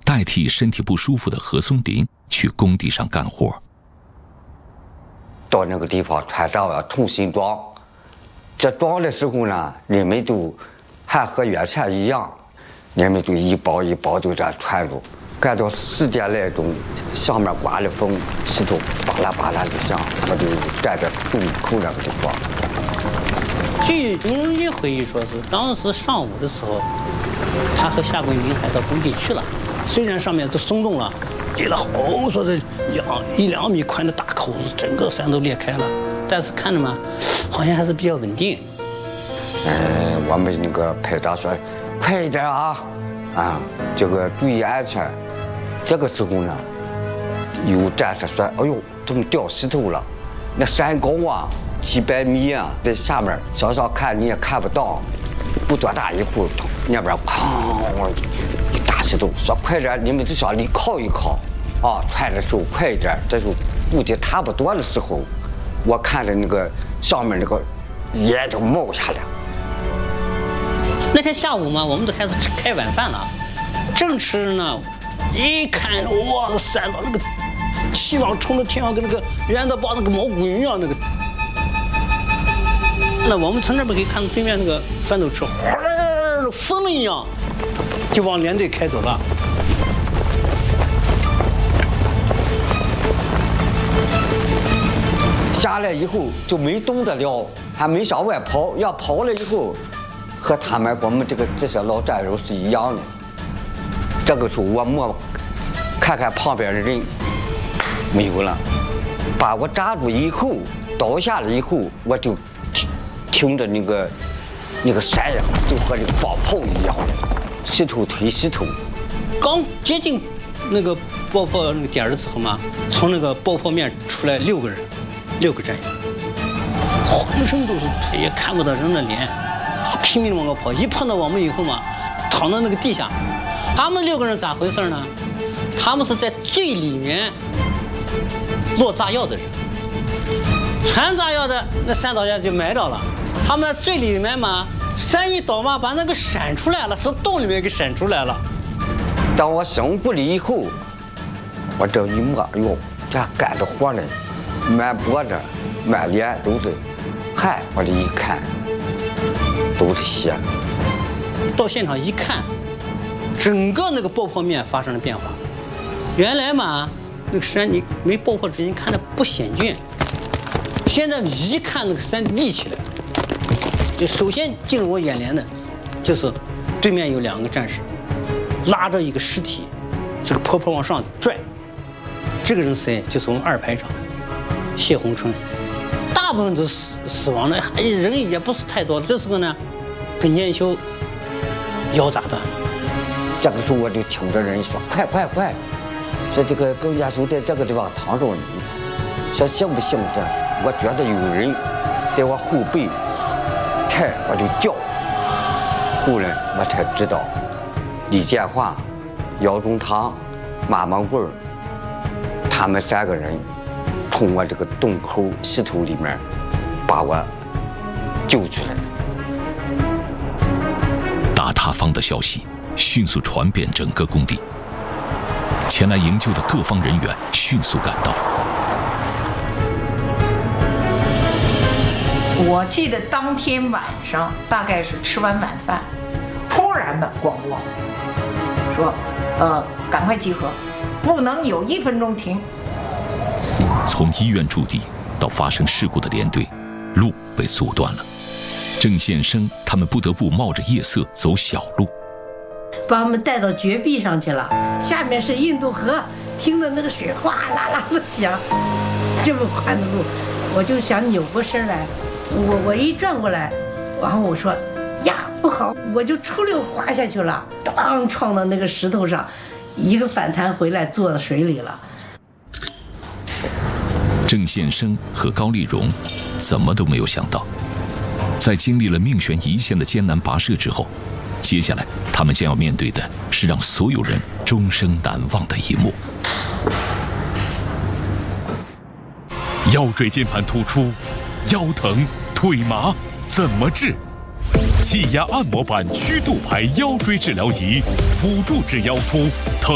代替身体不舒服的何松林去工地上干活。 到那个地方穿上了重新装，这装的时候呢，人们都还和原先一样，人们都一包一包就这样穿着，干到10点来钟，上面刮了风，石头巴拉巴拉的响，我就站在洞口那个地方。 据董荣基回忆说，是当时上午的时候，他和夏桂明还到工地去了。虽然上面都松动了，裂了好说这1、2米宽的大口子，整个山都裂开了，但是看着嘛，好像还是比较稳定。 我们那个排长说：“快一点啊，这个注意安全。”这个时候呢，有战士说：“哎呦，怎么掉石头了？那山高啊，几百米啊，在下面小小看你也看不到。不多大一会儿，那边哐一大石头，说快点，你们就想离靠一靠，穿的时候快一点。这时候估计差不多的时候，我看着那个上面那个烟都冒下来。 那天下午嘛，我们都开始开晚饭了，正吃呢，一看哇，山到那个气往冲着天上，跟那个圆的把那个毛滚一样那个。那我们从这边可以看到对面那个翻斗车，疯了一样，就往连队开走了。 下来以后就没动得了，还没向外跑，要跑了以后，和他们我们这些老战友是一样的。这个时候我摸看看旁边的人没有了，把我扎住以后倒下了以后，我就听着那个山呀，就和这个放炮一样的，石头推石头。 刚接近那个爆破那个点的时候嘛，从那个爆破面出来6个人，6个战友，浑身都是腿，也看不到人的脸，拼命往外跑。一碰到我们以后嘛，躺到那个地下。他们6个人咋回事呢？他们是在最里面落炸药的人，传炸药的那山倒下就埋着了。他们在最里面嘛，山一倒嘛，把那个闪出来了，从洞里面给闪出来了。 当我醒过来以后，我这一摸，哟，这干着活呢，满脖子、满脸都是汗。我这一看，都是血。 到现场一看，整个那个爆破面发生了变化。原来嘛，那个山你没爆破之前看着不险峻，现在一看那个山立起来了。就首先进入我眼帘的，就是对面有2个战士，拉着一个尸体，这个坡往上拽。这个人谁？就是我们2排长谢洪春。大部分都死亡的，人也不是太多。这时候呢，跟年秋腰砸断了。 这个时候我就听着人说：“快！说这个耿家修在这个地方躺着呢，说行不行？这我觉得有人在我后背。”我就叫，后来我才知道，李建华、姚中堂、马孟贵他们3个人从我这个洞口石头里面把我救出来。 大塌方的消息迅速传遍整个工地，前来营救的各方人员迅速赶到。 我记得当天晚上大概是吃完晚饭，突然的广播说：“赶快集合，不能有1分钟停。” 从医院驻地到发生事故的连队，路被阻断了。郑宪生他们不得不冒着夜色走小路， 把我们带到绝壁上去了。下面是印度河，听着那个水哗啦啦的响，这么宽的路，我就想扭过身来。我一转过来，然后我说呀不好，我就出溜滑下去了，当撞到那个石头上，一个反弹回来坐到水里了。 郑宪生和高丽荣怎么都没有想到，在经历了命悬一线的艰难跋涉之后，接下来他们将要面对的是让所有人终生难忘的一幕。 腰椎间盘突出，腰疼腿麻怎么治？气压按摩板曲度排腰椎治疗仪，辅助治腰突。